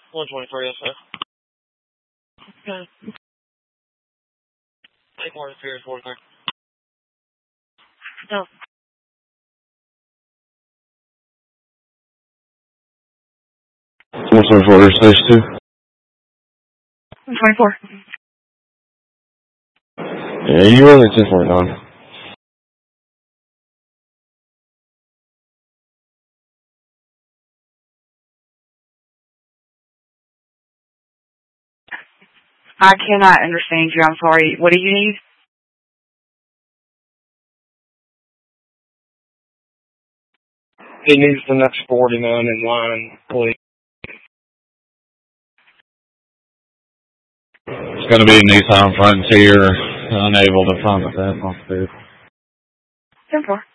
124, yes, sir. Okay. Take more interference, 43. No. 124, stage 2. 124. Yeah, you run at 1049. I cannot understand you. I'm sorry. What do you need? He needs the next 49 in line, please. It's going to be a Nissan Frontier, unable to find the fat on food. 10-4.